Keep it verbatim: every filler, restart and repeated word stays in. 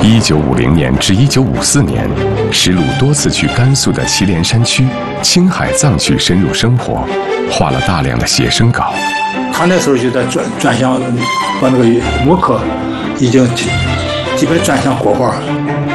一九五零年至一九五四年，石鲁多次去甘肃的祁连山区、青海藏区深入生活，画了大量的写生稿。 他那时候就在转转向，把那个墨刻已经基本转向国画。